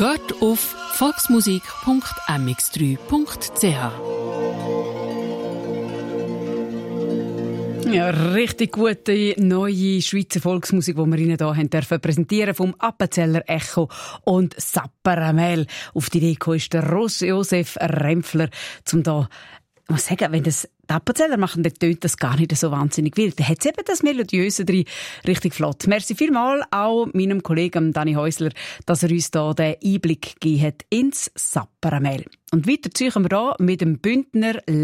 Geht auf volksmusik.mx3.ch. Ja, richtig gute neue Schweizer Volksmusik, die wir Ihnen hier haben präsentieren vom Appenzeller Echo und Sapperamel. Auf die Idee kam ist der Josef Rempfler, um da, ich muss sagen, wenn das die Appenzeller machen, dann tönt das gar nicht so wahnsinnig wild. Dann hat es eben das Melodiöse drin richtig flott. Merci vielmals auch meinem Kollegen Dani Häusler, dass er uns da den Einblick gegeben hat ins Sapperamel. Und weiter ziehen wir da mit dem Bündner